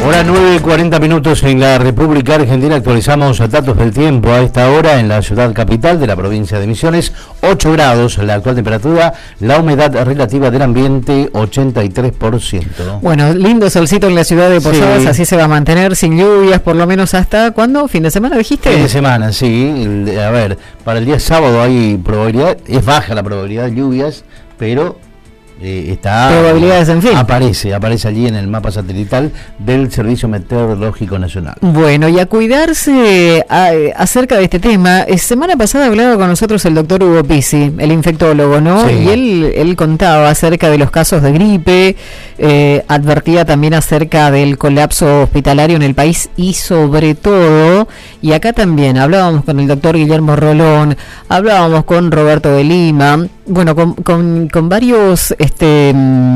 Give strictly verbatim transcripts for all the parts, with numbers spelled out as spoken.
Hora nueve y cuarenta minutos en la República Argentina. Actualizamos datos del tiempo a esta hora en la ciudad capital de la provincia de Misiones. ocho grados la actual temperatura, la humedad relativa del ambiente ochenta y tres por ciento. Bueno, lindo solcito en la ciudad de Posadas, sí. Así se va a mantener sin lluvias, por lo menos hasta ¿cuándo? ¿Fin de semana dijiste? Fin de semana, sí. A ver, para el día sábado hay probabilidad, es baja la probabilidad de lluvias, pero... Eh, está probabilidades en fin aparece aparece allí en el mapa satelital del Servicio Meteorológico Nacional. Bueno, y a cuidarse a, acerca de este tema. Eh, semana pasada hablaba con nosotros el doctor Hugo Pizzi, el infectólogo, ¿no? Sí. Y él él contaba acerca de los casos de gripe, eh, advertía también acerca del colapso hospitalario en el país y sobre todo, y acá también hablábamos con el doctor Guillermo Rolón, hablábamos con Roberto de Lima, bueno, con, con, con varios este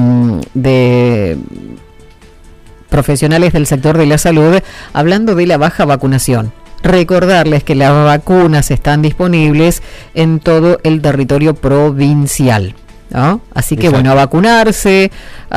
de profesionales del sector de la salud hablando de la baja vacunación. Recordarles que las vacunas están disponibles en todo el territorio provincial, ¿no? Así que, exacto, bueno, a vacunarse,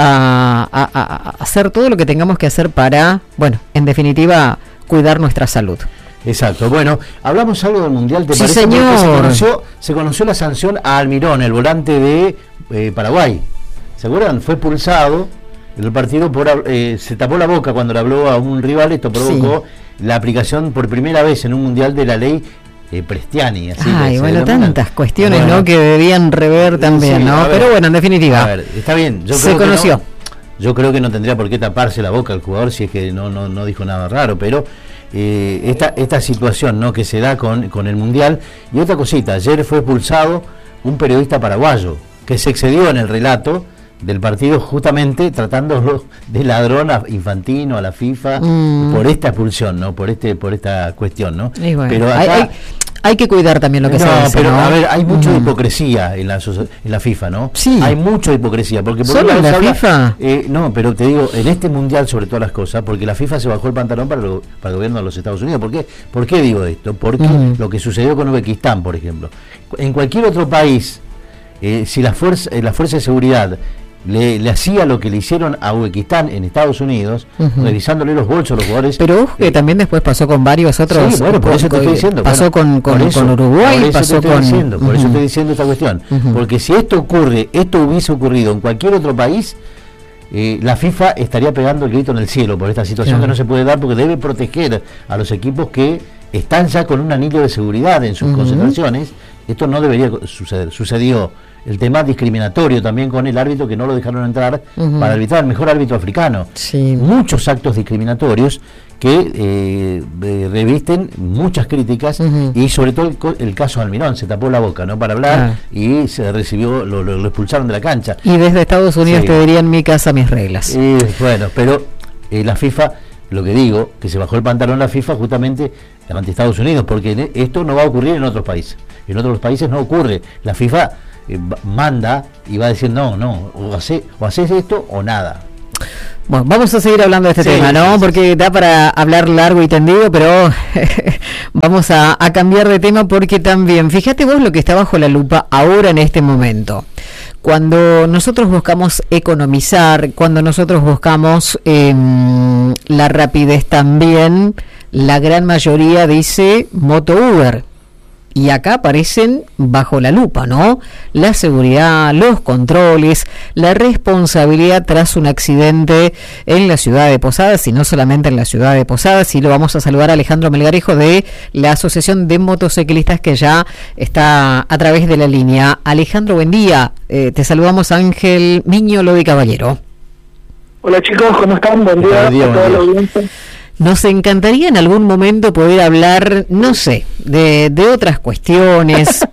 a, a, a, a hacer todo lo que tengamos que hacer para, bueno, en definitiva, cuidar nuestra salud. Exacto. Bueno, hablamos algo del Mundial, ¿te sí, parece? Señor. Se conoció, se conoció la sanción a Almirón, el volante de eh, Paraguay. ¿Se acuerdan? Fue expulsado el partido por eh, se tapó la boca cuando le habló a un rival. Esto provocó sí. la aplicación por primera vez en un Mundial de la ley eh, Prestiani. Así Ay, que bueno, tantas cuestiones, bueno, ¿no? Que debían rever también, sí, ¿no? Ver, pero bueno, en definitiva. A ver, está bien. Yo se creo conoció. Que no, yo creo que no tendría por qué taparse la boca el jugador si es que no, no, no dijo nada raro, pero... Eh, esta esta situación, ¿no?, que se da con, con el Mundial. Y otra cosita, ayer fue expulsado un periodista paraguayo que se excedió en el relato del partido justamente tratándolo de ladrón a Infantino, a la FIFA, mm. por esta expulsión, ¿no?, por este por esta cuestión, ¿no? Bueno, pero acá, hay, hay, hay que cuidar también lo que no, se hace, pero ¿no? a ver, hay mucha mm. hipocresía en la en la FIFA, ¿no? Sí. Hay mucha hipocresía, porque por ¿solo en la habla, FIFA? Eh, no, pero te digo, en este Mundial sobre todas las cosas, porque la FIFA se bajó el pantalón para, lo, para el gobierno de los Estados Unidos. ¿Por qué? ¿Por qué digo esto? Porque mm. lo que sucedió con Uzbekistán, por ejemplo. En cualquier otro país, eh, si la fuerza, eh, la fuerza de seguridad Le, le hacía lo que le hicieron a Uzbekistán en Estados Unidos, uh-huh. revisándole los bolsos a los jugadores. Pero ojo que eh, también después pasó con varios otros. Sí, bueno, por eso te estoy diciendo. Pasó bueno, con, con, eso, con Uruguay, por eso pasó te estoy con. Diciendo, por uh-huh. eso estoy diciendo esta cuestión. Uh-huh. Porque si esto ocurre, esto hubiese ocurrido en cualquier otro país, eh, la FIFA estaría pegando el grito en el cielo por esta situación, claro, que no se puede dar, porque debe proteger a los equipos que están ya con un anillo de seguridad en sus uh-huh. concentraciones. Esto no debería suceder. Sucedió el tema discriminatorio también con el árbitro, que no lo dejaron entrar uh-huh. para arbitrar, el mejor árbitro africano. Sí. Muchos actos discriminatorios que eh, eh, revisten muchas críticas uh-huh. y sobre todo el, el caso Almirón, se tapó la boca, ¿no?, para hablar ah. y se recibió, lo, lo, lo expulsaron de la cancha. Y desde Estados Unidos sí. te dirían mi casa, mis reglas. Y, bueno, pero eh, la FIFA, lo que digo, que se bajó el pantalón la FIFA justamente ante Estados Unidos, porque esto no va a ocurrir en otros países. En otros países no ocurre. La FIFA eh, manda y va a decir no, no, o haces o haces esto o nada. Bueno, vamos a seguir hablando de este sí, tema, ¿no? Sí, sí, porque sí. da para hablar largo y tendido, pero vamos a, a cambiar de tema, porque también, fíjate vos lo que está bajo la lupa ahora en este momento. Cuando nosotros buscamos economizar, cuando nosotros buscamos eh, la rapidez también, la gran mayoría dice moto Uber. Y acá aparecen bajo la lupa, ¿no? La seguridad, los controles, la responsabilidad tras un accidente en la ciudad de Posadas, y no solamente en la ciudad de Posadas. Y lo vamos a saludar a Alejandro Melgarejo de la Asociación de Motociclistas, que ya está a través de la línea. Alejandro, buen día. Eh, te saludamos, Ángel Miñolo de Caballero. Hola chicos, ¿cómo están? Buen día, buen día, a toda la audiencia. Nos encantaría en algún momento poder hablar, no sé, de, de otras cuestiones.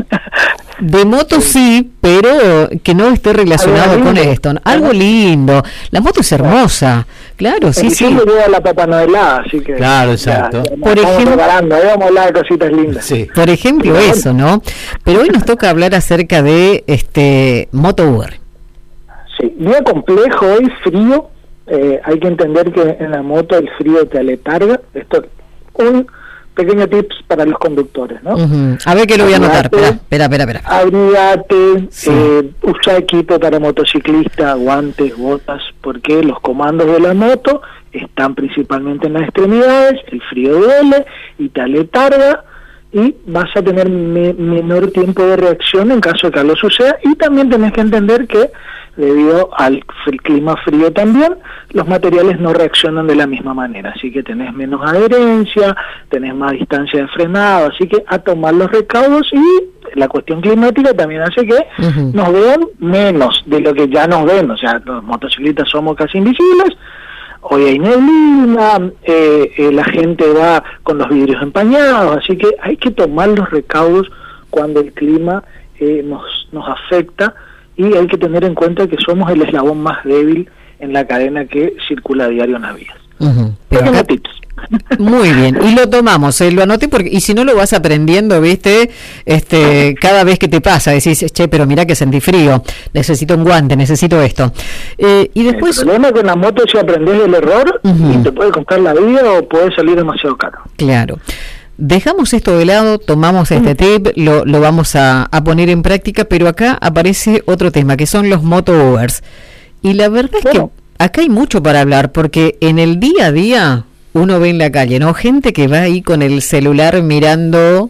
De moto sí, pero que no esté relacionado con esto. Algo lindo. La moto es hermosa. Claro, sí, sí. Llega la papanoelada, así que... Claro, exacto. Ya, ya Por ejemplo, preparando, ahí vamos a hablar de cositas lindas. Sí. Por ejemplo, eso, ¿no? Pero hoy nos toca hablar acerca de este moto Uber. Sí, día complejo hoy, frío. Eh, hay que entender que en la moto el frío te aletarga. Esto, un pequeños tips para los conductores, ¿no? Uh-huh. A ver que lo voy a anotar, espera, espera, espera, espera. Abrigate, Sí. eh, usa equipo para motociclista, guantes, botas, porque los comandos de la moto están principalmente en las extremidades, el frío duele y te aletarga, y vas a tener me, menor tiempo de reacción en caso de que algo suceda, y también tenés que entender que debido al fr- clima frío también, los materiales no reaccionan de la misma manera, así que tenés menos adherencia, tenés más distancia de frenado, así que a tomar los recaudos, y la cuestión climática también hace que Uh-huh. nos vean menos de lo que ya nos ven, o sea, los motociclistas somos casi invisibles. Hoy hay neblina, eh, eh, la gente va con los vidrios empañados, así que hay que tomar los recaudos cuando el clima eh, nos, nos afecta, y hay que tener en cuenta que somos el eslabón más débil en la cadena que circula a diario en las vías. Uh-huh. Pero Pequeños acá- tips. Muy bien, y lo tomamos, eh, lo anoté porque, y si no lo vas aprendiendo, viste, este, cada vez que te pasa, decís, che, pero mira que sentí frío, necesito un guante, necesito esto. Eh, y después, El problema con la moto es si aprendes del error, Ujú. y te puede costar la vida o puede salir demasiado caro. claro, dejamos esto de lado, tomamos este tip, lo, lo vamos a, a poner en práctica, pero acá aparece otro tema, que son los moto-Ubers. Y la verdad es Bueno. que acá hay mucho para hablar, porque en el día a día uno ve en la calle, ¿no? Gente que va ahí con el celular mirando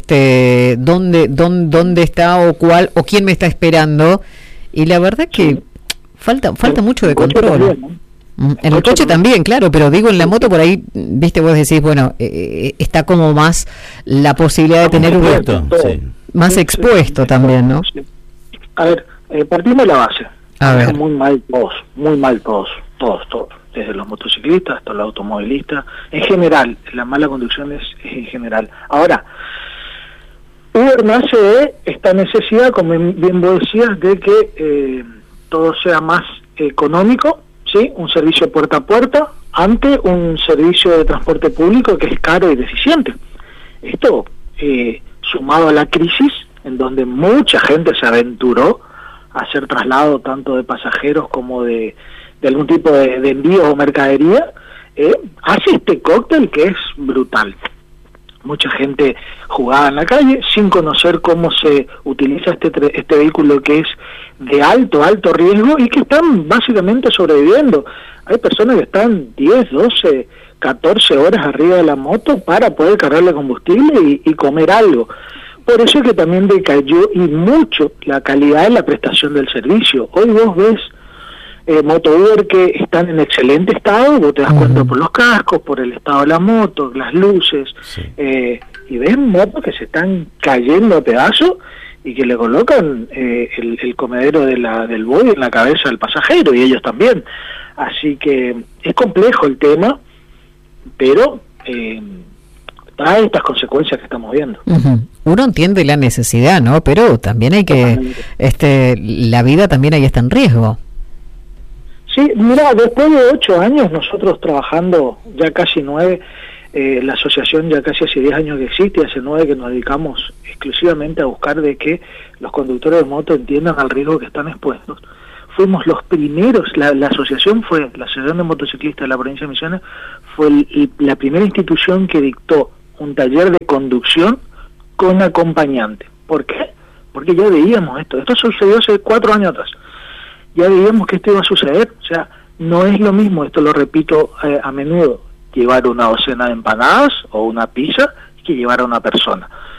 este dónde, dónde, dónde está o cuál o quién me está esperando, y la verdad que Sí. falta falta El- mucho de el coche control. también, ¿no? Mm, En el coche coche también. también, claro, pero digo en la moto por ahí, viste, vos decís, bueno, eh, está como más la posibilidad de tener un Expuesto, todo. sí. más Sí, expuesto sí, también, ¿no? sí. A ver, eh, partimos de la base. A ver. Están muy mal todos, muy mal todos, todos, todos. Desde los motociclistas hasta los automovilistas. En general, la mala conducción es, es en general. Ahora, Uber nace de esta necesidad, como bien vos decías, de que eh, todo sea más económico, ¿sí? Un servicio puerta a puerta, ante un servicio de transporte público que es caro y deficiente. Esto, eh, sumado a la crisis, en donde mucha gente se aventuró a hacer traslado tanto de pasajeros como de, de algún tipo de, de envío o mercadería, eh, hace este cóctel que es brutal. Mucha gente jugaba en la calle sin conocer cómo se utiliza este, tre- este vehículo que es de alto, alto riesgo, y que están básicamente sobreviviendo. Hay personas que están diez, doce, catorce horas arriba de la moto para poder cargarle combustible y, y comer algo. Por eso es que también decayó y mucho la calidad de la prestación del servicio. Hoy vos ves eh, moto Uber que están en excelente estado, vos te das Ujú. cuenta por los cascos, por el estado de la moto, las luces, Sí. eh, y ves motos que se están cayendo a pedazos y que le colocan eh, el, el comedero de la, del body en la cabeza al pasajero, y ellos también. Así que es complejo el tema, pero eh, trae estas consecuencias que estamos viendo. Ujú. Uno entiende la necesidad, ¿no? Pero también hay que, Totalmente. este, la vida también ahí está en riesgo. Sí, mira, después de ocho años nosotros trabajando, ya casi nueve, eh, la asociación ya casi hace diez años que existe, y hace nueve que nos dedicamos exclusivamente a buscar de que los conductores de moto entiendan al riesgo que están expuestos. Fuimos los primeros, la, la asociación fue, la Asociación de Motociclistas de la Provincia de Misiones, fue el- el- la primera institución que dictó un taller de conducción con acompañante. ¿Por qué? Porque ya veíamos esto, esto sucedió hace cuatro años atrás. Ya veíamos que esto iba a suceder, o sea, no es lo mismo, esto lo repito eh, a menudo, llevar una docena de empanadas o una pizza que llevar a una persona.